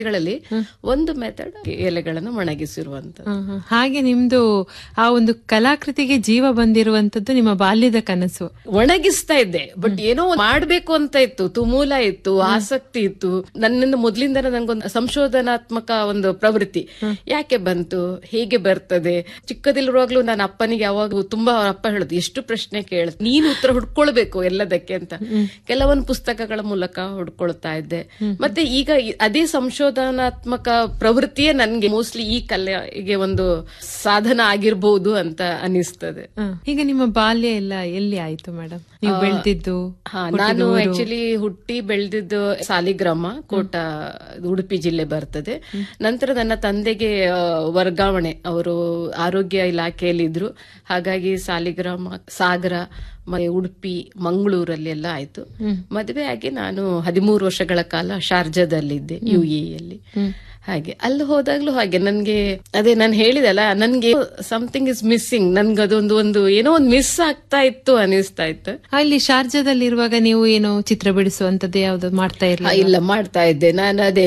ಗಳಲ್ಲಿ ಒಂದು ಮೆಥಡ್ ಎಲೆಗಳನ್ನು ಒಣಗಿಸಿರುವಂತದ್ದು. ಹಾಗೆ ನಿಮ್ದು ಆ ಒಂದು ಕಲಾಕೃತಿಗೆ ಜೀವ ಬಂದಿರುವಂತದ್ದು ನಿಮ್ಮ ಬಾಲ್ಯದ ಕನಸು. ಒಣಗಿಸ್ತಾ ಇದ್ದೆ, ಬಟ್ ಏನೋ ಮಾಡ್ಬೇಕು ಅಂತ ಇತ್ತು, ತುಮೂಲ ಇತ್ತು, ಆಸಕ್ತಿ ಇತ್ತು. ನನ್ನಿಂದ ಮೊದ್ಲಿಂದ ನಂಗೊಂದು ಸಂಶೋಧನಾತ್ಮಕ ಒಂದು ಪ್ರವೃತ್ತಿ ಯಾಕೆ ಬಂತು, ಹೇಗೆ ಬರ್ತದೆ. ಚಿಕ್ಕದಿರುವಾಗ್ಲೂ ನಾನು ಅಪ್ಪನಿಗೆ ಯಾವಾಗ ತುಂಬಾ ಅಪ್ಪ ಹೇಳುದು, ಎಷ್ಟು ಪ್ರಶ್ನೆ ಕೇಳ, ನೀನು ಉತ್ತರ ಹುಡ್ಕೊಳ್ಬೇಕು ಎಲ್ಲದಕ್ಕೆ ಅಂತ. ಕೆಲವೊಂದು ಪುಸ್ತಕಗಳ ಮೂಲಕ ಹುಡ್ಕೊಳ್ತಾ ಇದ್ದೆ. ಮತ್ತೆ ಈಗ ಅದೇ ಸಂಶೋಧನಾತ್ಮಕ ಪ್ರವೃತ್ತಿಯೇ ನನ್ಗೆ ಮೋಸ್ಟ್ಲಿ ಈ ಕಲೆಗೆ ಒಂದು ಸಾಧನ ಆಗಿರ್ಬಹುದು ಅಂತ ಅನಿಸ್ತದೆ. ಈಗ ನಿಮ್ಮ ಬಾಲ್ಯ ಎಲ್ಲ ಎಲ್ಲಿ ಆಯ್ತು ಮೇಡಮ್, ನೀವು ಬೆಳೆದಿದ್ದು? ನಾನು ಆಕ್ಚುಲಿ ಹುಟ್ಟಿ ಬೆಳೆದಿದ್ದು ಸಾಲಿಗ್ರಾಮ, ಕೋಟ, ಉಡುಪಿ ಜಿಲ್ಲೆ ಬರ್ತದೆ. ನಂತರ ನನ್ನ ತಂದೆಗೆ ವರ್ಗಾವಣೆ, ಅವರು ಆರೋಗ್ಯ ಇಲಾಖೆಯಲ್ಲಿ ಇದ್ರು. ಹಾಗಾಗಿ ಸಾಲಿಗ್ರಾಮ, ಸಾಗರ, ಉಡುಪಿ, ಮಂಗಳೂರಲ್ಲಿ ಎಲ್ಲ ಆಯ್ತು. ಮದುವೆ ಆಗಿ ನಾನು 13 ವರ್ಷಗಳ ಕಾಲ ಶಾರ್ಜಾದಲ್ಲಿದ್ದೆ, UAE. ಹಾಗೆ ಅಲ್ಲಿ ಹೋದಾಗ್ಲೂ ಹಾಗೆ ನನ್ಗೆ ಅದೇ ನಾನು ಹೇಳಿದಲ್ಲ, ನನ್ಗೆ ಸಮಥಿಂಗ್ ಇಸ್ ಮಿಸ್ಸಿಂಗ್, ನನ್ಗೆ ಅದೊಂದು ಏನೋ ಒಂದು ಮಿಸ್ ಆಗ್ತಾ ಇತ್ತು ಅನಿಸ್ತಾ ಇತ್ತು. ಅಲ್ಲಿ ಶಾರ್ಜಾದಲ್ಲಿರುವಾಗ ನೀವು ಏನೋ ಚಿತ್ರ ಬಿಡಿಸುವಂತದ್ದು ಯಾವ್ದು ಮಾಡ್ತಾ ಇರಲಿಲ್ಲ? ಇಲ್ಲ, ಮಾಡ್ತಾ ಇದ್ದೆ ನಾನು. ಅದೇ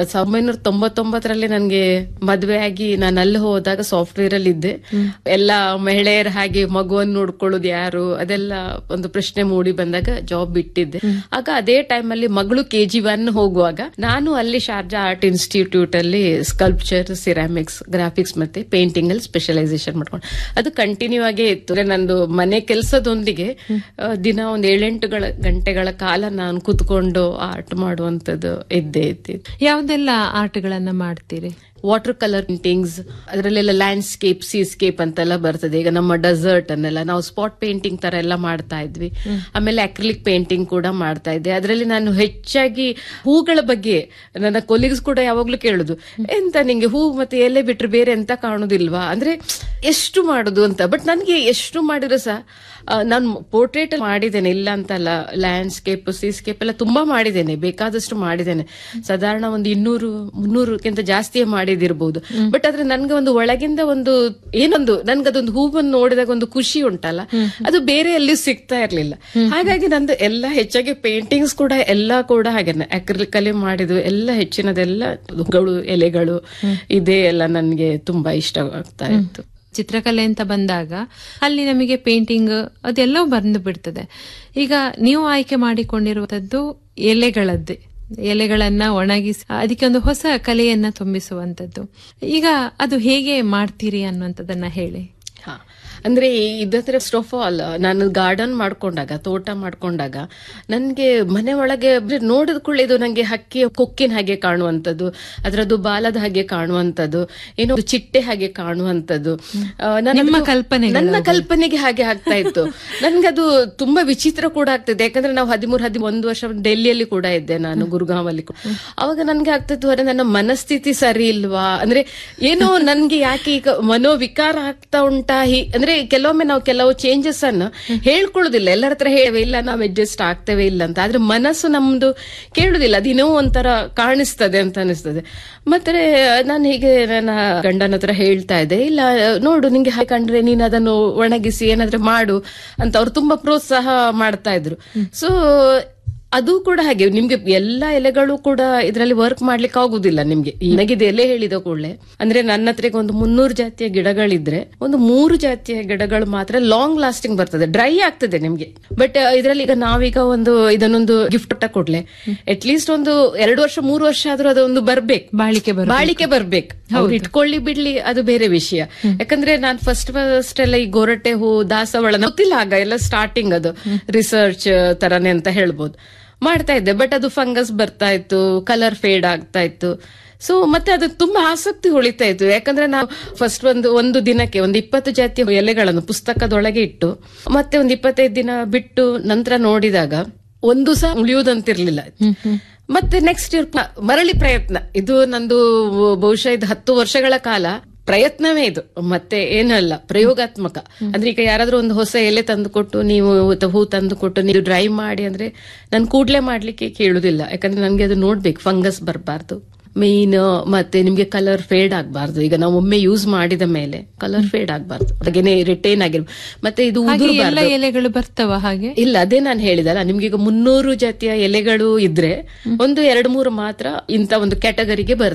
1999ರಲ್ಲಿ ನನ್ಗೆ ಮದ್ವೆ ಆಗಿ ನಾನು ಅಲ್ಲಿ ಹೋದಾಗ ಸಾಫ್ಟ್ವೇರ್ ಅಲ್ಲಿ ಇದ್ದೆ. ಎಲ್ಲ ಮಹಿಳೆಯರ ಹಾಗೆ ಮಗುವನ್ನು ನೋಡ್ಕೊಳ್ಳೋದು ಯಾರು, ಅದೆಲ್ಲ ಒಂದು ಪ್ರಶ್ನೆ ಮೂಡಿ ಬಂದಾಗ ಜಾಬ್ ಬಿಟ್ಟಿದ್ದೆ. ಆಗ ಅದೇ ಟೈಮ್ ಅಲ್ಲಿ ಮಗಳು KG1 ಹೋಗುವಾಗ ನಾನು ಅಲ್ಲಿ ಶಾರ್ಜಾ ಆರ್ಟ್ ಇನ್ಸ್ಟಿಟ್ಯೂಟ್ ಅಲ್ಲಿ ಸ್ಕಲ್ಪ್ಚರ್, ಸಿರಾಮಿಕ್ಸ್, ಗ್ರಾಫಿಕ್ಸ್ ಮತ್ತೆ ಪೇಂಟಿಂಗ್ ಅಲ್ಲಿ ಸ್ಪೆಷಲೈಸೇಷನ್ ಮಾಡ್ಕೊಂಡು ಅದು ಕಂಟಿನ್ಯೂ ಆಗೇ ಇತ್ತು. ನಂದು ಮನೆ ಕೆಲಸದೊಂದಿಗೆ ದಿನ ಒಂದು 7-8 ಗಂಟೆಗಳ ಕಾಲ ನಾನು ಕುತ್ಕೊಂಡು ಆರ್ಟ್ ಮಾಡುವಂತದ್ದು ಇದ್ದೇ ಇತ್ತು. ಯಾವ್ದೆಲ್ಲ ಆರ್ಟ್ಗಳನ್ನ ಮಾಡ್ತೀರಿ? ವಾಟರ್ ಕಲರ್ ಪೇಂಟಿಂಗ್ಸ್, ಅದರಲ್ಲೆಲ್ಲ ಲ್ಯಾಂಡ್ಸ್ಕೇಪ್, ಸೀಸ್ಕೇಪ್ ಅಂತೆಲ್ಲ ಬರ್ತದೆ. ಈಗ ನಮ್ಮ ಡೆಸರ್ಟ್ ಅನ್ನೆಲ್ಲ ನಾವು ಸ್ಪಾಟ್ ಪೇಂಟಿಂಗ್ ತರ ಎಲ್ಲ ಮಾಡ್ತಾ ಇದ್ವಿ. ಆಮೇಲೆ ಅಕ್ರಿಲಿಕ್ ಪೇಂಟಿಂಗ್ ಕೂಡ ಮಾಡ್ತಾ ಇದ್ದೆ. ಅದರಲ್ಲಿ ನಾನು ಹೆಚ್ಚಾಗಿ ಹೂಗಳ ಬಗ್ಗೆ ನನ್ನ ಕೊಲೀಗ್ಸ್ ಕೂಡ ಯಾವಾಗ್ಲೂ ಕೇಳುದು, ಎಂತ ನಿಂಗೆ ಹೂ ಮತ್ತೆ ಎಲೆ ಬಿಟ್ರೆ ಬೇರೆ ಎಂತ ಕಾಣುದಿಲ್ವಾ, ಅಂದ್ರೆ ಎಷ್ಟು ಮಾಡುದು ಅಂತ. ಬಟ್ ನನ್ಗೆ ಎಷ್ಟು ಮಾಡಿದ್ರು ಸಹ, ನಾನು ಪೋರ್ಟ್ರೇಟ್ ಮಾಡಿದ್ದೇನೆ, ಇಲ್ಲ ಅಂತಲ್ಲ. ಲ್ಯಾಂಡ್ಸ್ಕೇಪ್, ಸೀಸ್ಕೇಪ್ ಎಲ್ಲ ತುಂಬಾ ಮಾಡಿದ್ದೇನೆ, ಬೇಕಾದಷ್ಟು ಮಾಡಿದ್ದೇನೆ. ಸಾಧಾರಣ ಒಂದು 200-300ಕ್ಕಿಂತ ಜಾಸ್ತಿಯೇ ಮಾಡಿದಿರ್ಬಹುದು. ಬಟ್ ಆದ್ರೆ ನನ್ಗೆ ಒಂದು ಒಳಗಿಂದ ಒಂದು ಏನೊಂದು, ನನ್ಗದೊಂದು ಹೂವನ್ನು ನೋಡಿದಾಗ ಒಂದು ಖುಷಿ ಉಂಟಲ್ಲ, ಅದು ಬೇರೆ ಎಲ್ಲಿಯೂ ಸಿಗ್ತಾ ಇರ್ಲಿಲ್ಲ. ಹಾಗಾಗಿ ನಂದು ಎಲ್ಲ ಹೆಚ್ಚಾಗಿ ಪೇಂಟಿಂಗ್ಸ್ ಕೂಡ ಎಲ್ಲ ಕೂಡ ಹಾಗೇನೆ ಅಕ್ರಿಲಿಕ್ ಅಲ್ಲಿ ಮಾಡಿದ್ವು. ಎಲ್ಲ ಹೆಚ್ಚಿನದೆಲ್ಲ ಎಲೆಗಳು ಇದೇ ಎಲ್ಲ ನನ್ಗೆ ತುಂಬಾ ಇಷ್ಟ ಆಗ್ತಾ ಇತ್ತು. ಚಿತ್ರಕಲೆ ಅಂತ ಬಂದಾಗ ಅಲ್ಲಿ ನಮಗೆ ಪೇಂಟಿಂಗ್ ಅದೆಲ್ಲವೂ ಬಂದು ಬಿಡ್ತದೆ. ಈಗ ನೀವು ಆಯ್ಕೆ ಮಾಡಿಕೊಂಡಿರುವಂತದ್ದು ಎಲೆಗಳದ್ದೇ, ಎಲೆಗಳನ್ನ ಒಣಗಿಸಿ ಅದಕ್ಕೆ ಒಂದು ಹೊಸ ಕಲೆಯನ್ನ ತುಂಬಿಸುವಂತದ್ದು. ಈಗ ಅದು ಹೇಗೆ ಮಾಡ್ತೀರಿ ಅನ್ನುವಂಥದ್ದನ್ನ ಹೇಳಿ. ಅಂದ್ರೆ ಇದತ್ರ ಫಸ್ಟ್ ಆಫ್ ಆಲ್ ನಾನು ಗಾರ್ಡನ್ ಮಾಡ್ಕೊಂಡಾಗ, ತೋಟ ಮಾಡ್ಕೊಂಡಾಗ ನನ್ಗೆ ಮನೆ ಒಳಗೆ ನೋಡಿದ ಕೂಡಲೇ ಇದು ನಂಗೆ ಹಕ್ಕಿಯ ಕೊಕ್ಕಿನ ಹಾಗೆ ಕಾಣುವಂಥದ್ದು, ಅದರದ್ದು ಬಾಲದ ಹಾಗೆ ಕಾಣುವಂಥದ್ದು, ಏನೋ ಚಿಟ್ಟೆ ಹಾಗೆ ಕಾಣುವಂಥದ್ದು, ನನ್ನ ಕಲ್ಪನೆಗೆ ಹಾಗೆ ಆಗ್ತಾ ಇತ್ತು. ನನ್ಗದು ತುಂಬಾ ವಿಚಿತ್ರ ಕೂಡ ಆಗ್ತಿದೆ. ಯಾಕಂದ್ರೆ ನಾವು 13-11 ವರ್ಷ ಡೆಲ್ಲಿಯಲ್ಲಿ ಕೂಡ ಇದ್ದೆ ನಾನು, ಗುರುಗಾಂವಲ್ಲಿ. ಅವಾಗ ನನ್ಗೆ ಆಗ್ತಿತ್ತು, ಅರೆ ನನ್ನ ಮನಸ್ಥಿತಿ ಸರಿ ಇಲ್ವಾ, ಅಂದ್ರೆ ಏನೋ ನನ್ಗೆ ಯಾಕೆ ಈಗ ಮನೋವಿಕಾರ ಆಗ್ತಾ ಉಂಟಾ, ಅಂದ್ರೆ ಕೆಲವೊಮ್ಮೆ ನಾವು ಕೆಲವು ಚೇಂಜಸ್ ಅನ್ನು ಹೇಳ್ಕೊಳ್ಳೋದಿಲ್ಲ, ಎಲ್ಲರ ಹತ್ರ ಹೇಳವೆ, ಇಲ್ಲ ನಾವು ಅಡ್ಜಸ್ಟ್ ಆಗ್ತೇವೆ ಇಲ್ಲ ಅಂತ. ಆದ್ರೆ ಮನಸ್ಸು ನಮ್ದು ಕೇಳುದಿಲ್ಲ, ಅದಿನ್ನೋ ಒಂಥರ ಕಾಣಿಸ್ತದೆ ಅಂತ ಅನಿಸ್ತದೆ. ಮತ್ತೆ ನಾನು ಹೀಗೆ ನನ್ನ ಗಂಡನ ಹತ್ರ ಹೇಳ್ತಾ ಇದ್ದೆ, ಇಲ್ಲ ನೋಡು ನಿಂಗೆ ಹಾಗೆ ಕಂಡ್ರೆ ನೀನು ಅದನ್ನು ಒಣಗಿಸಿ ಏನಾದ್ರೂ ಮಾಡು ಅಂತ ಅವ್ರು ತುಂಬಾ ಪ್ರೋತ್ಸಾಹ ಮಾಡ್ತಾ ಇದ್ರು. ಸೊ ಅದು ಕೂಡ ಹಾಗೆ, ನಿಮ್ಗೆ ಎಲ್ಲಾ ಎಲೆಗಳು ಕೂಡ ಇದರಲ್ಲಿ ವರ್ಕ್ ಮಾಡ್ಲಿಕ್ಕೆ ಆಗುದಿಲ್ಲ ನಿಮ್ಗೆ. ನನಗಿದ ಎಲೆ ಹೇಳಿದ ಕೂಡಲೇ, ಅಂದ್ರೆ ನನ್ನ ಹತ್ರ ಒಂದು 300 ಜಾತಿಯ ಗಿಡಗಳಿದ್ರೆ ಒಂದು 3 ಜಾತಿಯ ಗಿಡಗಳು ಮಾತ್ರ ಲಾಂಗ್ ಲಾಸ್ಟಿಂಗ್ ಬರ್ತದೆ, ಡ್ರೈ ಆಗ್ತದೆ ನಿಮ್ಗೆ. ಬಟ್ ಇದರಲ್ಲಿ ಈಗ ನಾವೀಗ ಇದನ್ನೊಂದು ಗಿಫ್ಟ್ ಕೊಡ್ಲೆ ಅಟ್ ಲೀಸ್ಟ್ ಒಂದು 2 ವರ್ಷ 3 ವರ್ಷ ಆದ್ರೂ ಅದೊಂದು ಬರ್ಬೇಕು, ಬಾಳಿಕೆ ಬರ್ಬೇಕು. ಅವ್ರು ಇಟ್ಕೊಳ್ಳಿ ಬಿಡ್ಲಿ ಅದು ಬೇರೆ ವಿಷಯ. ಯಾಕಂದ್ರೆ ನಾನು ಫಸ್ಟ್ ಎಲ್ಲ ಈ ಗೊರಟೆ ಹೂ, ದಾಸವಾಳ ಗೊತ್ತಿಲ್ಲ ಆಗ ಎಲ್ಲ ಸ್ಟಾರ್ಟಿಂಗ್, ಅದು ರಿಸರ್ಚ್ ತರಾನೇ ಅಂತ ಹೇಳ್ಬೋದು, ಮಾಡ್ತಾ ಇದ್ದೆ. ಬಟ್ ಅದು ಫಂಗಸ್ ಬರ್ತಾ ಇತ್ತು, ಕಲರ್ ಫೇಡ್ ಆಗ್ತಾ ಇತ್ತು. ಸೊ ಮತ್ತೆ ಅದು ತುಂಬಾ ಆಸಕ್ತಿ ಉಳಿತಾ ಇತ್ತು. ಯಾಕಂದ್ರೆ ನಾವು ಫಸ್ಟ್ ಒಂದು ದಿನಕ್ಕೆ 20 ಜಾತಿಯ ಎಲೆಗಳನ್ನು ಪುಸ್ತಕದೊಳಗೆ ಇಟ್ಟು ಮತ್ತೆ 25 ದಿನ ಬಿಟ್ಟು ನಂತರ ನೋಡಿದಾಗ ಒಂದು ಸಹ ಉಳಿಯುವುದಂತಿರ್ಲಿಲ್ಲ. ಮತ್ತೆ ನೆಕ್ಸ್ಟ್ ಇಯರ್ ಮರಳಿ ಪ್ರಯತ್ನ. ಇದು ನಂದು ಬಹುಶಃ ಇದು 10 ವರ್ಷಗಳ ಕಾಲ ಪ್ರಯತ್ನವೇ ಇದು, ಮತ್ತೆ ಏನಲ್ಲ, ಪ್ರಯೋಗಾತ್ಮಕ. ಅಂದ್ರೆ ಈಗ ಯಾರಾದ್ರೂ ಒಂದು ಹೊಸ ಎಲೆ ತಂದು ಕೊಟ್ಟು, ನೀವು ಹೂ ತಂದು ಕೊಟ್ಟು ನೀವು ಡ್ರೈ ಮಾಡಿ ಅಂದ್ರೆ ನಾನು ಕೂಡ್ಲೆ ಮಾಡ್ಲಿಕ್ಕೆ ಕೇಳುದಿಲ್ಲ. ಯಾಕಂದ್ರೆ ನನ್ಗೆ ಅದು ನೋಡ್ಬೇಕು, ಫಂಗಸ್ ಬರಬಾರ್ದು. ಮೇನ್. ಮತ್ತೆ ನಿಮ್ಗೆ ಕಲರ್ ಫೇಡ್ ಆಗಬಾರ್ದು. ಈಗ ನಾವು ಒಮ್ಮೆ ಯೂಸ್ ಮಾಡಿದ ಮೇಲೆ ಕಲರ್ ಫೇಡ್ ಆಗಬಾರ್ದು, ಹಾಗೇನೆ ರಿಟೈನ್ ಆಗಿರ್ಬೋದು. ಮತ್ತೆ ಇದು ಎಲ್ಲ ಎಲೆಗಳು ಬರ್ತಾವ ಹಾಗೆ? ಇಲ್ಲ, ಅದೇ ನಾನು ಹೇಳಿದಲ್ಲ, ನಿಮ್ಗೆ ಈಗ 300 ಜಾತಿಯ ಎಲೆಗಳು ಇದ್ರೆ ಒಂದು 2-3 ಮಾತ್ರ ಇಂತ ಒಂದು ಕ್ಯಾಟಗರಿಗೆ ಬರ್ತದೆ.